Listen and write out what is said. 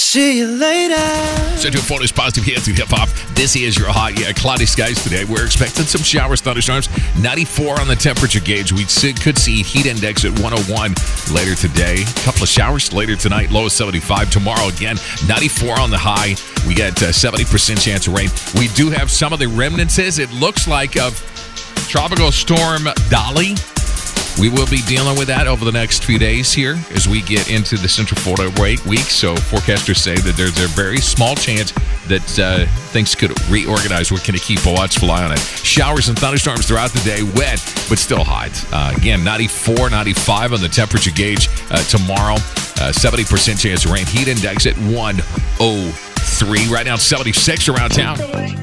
See you later. Central Florida's positive hits and hip-hop. This is your hot, cloudy skies today. We're expecting some showers, thunderstorms. 94 on the temperature gauge. We could see heat index at 101 later today. A couple of showers later tonight. Low of 75. Tomorrow again, 94 on the high. We got 70% chance of rain. We do have some of the remnants, it looks like, of Tropical Storm Dolly. We will be dealing with that over the next few days here as we get into the Central Florida week. So forecasters say that there's a very small chance that things could reorganize. We're going to keep a watchful eye on it. Showers and thunderstorms throughout the day, wet, but still hot. Again, 94, 95 on the temperature gauge tomorrow. 70% chance of rain. Heat index at 103. Right now, 76 around town.